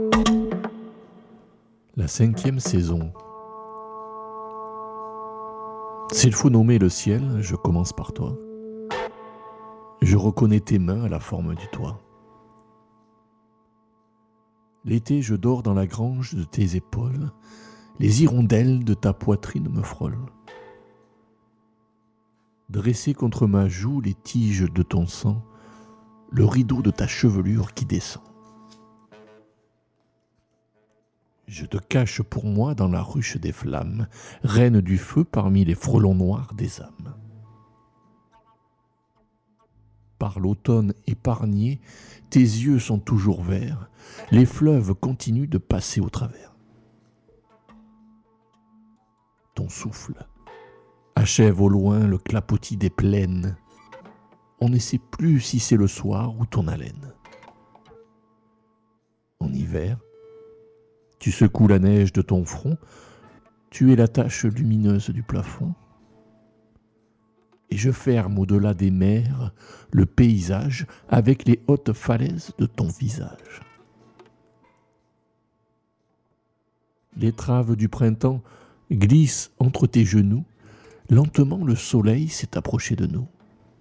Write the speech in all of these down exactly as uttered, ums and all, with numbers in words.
La cinquième saison. S'il faut nommer le ciel, je commence par toi. Je reconnais tes mains à la forme du toit. L'été, je dors dans la grange de tes épaules, les hirondelles de ta poitrine me frôlent. Dressé contre ma joue les tiges de ton sang, le rideau de ta chevelure qui descend. Je te cache pour moi dans la ruche des flammes, reine du feu parmi les frelons noirs des âmes. Par l'automne épargné, tes yeux sont toujours verts, les fleuves continuent de passer au travers. Ton souffle achève au loin le clapotis des plaines. On ne sait plus si c'est le soir ou ton haleine. En hiver, tu secoues la neige de ton front, tu es la tache lumineuse du plafond. Et je ferme au-delà des mers le paysage avec les hautes falaises de ton visage. L'étrave du printemps glisse entre tes genoux, lentement le soleil s'est approché de nous.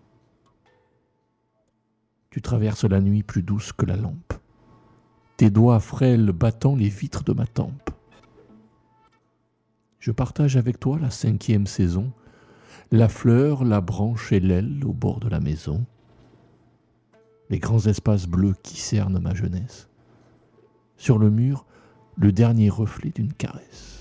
Tu traverses la nuit plus douce que la lampe, tes doigts frêles battant les vitres de ma tempe. Je partage avec toi la cinquième saison, la fleur, la branche et l'aile au bord de la maison, les grands espaces bleus qui cernent ma jeunesse. Sur le mur, le dernier reflet d'une caresse.